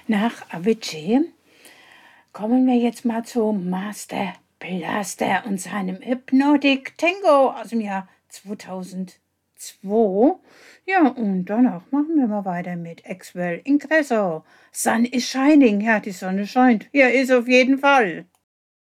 Nach Avicii kommen wir jetzt mal zu Master Blaster und seinem Hypnotic Tango aus dem Jahr 2002. Ja, und danach machen wir mal weiter mit Axwell Ingresso. Sun is shining. Ja, die Sonne scheint. Ja, ist auf jeden Fall.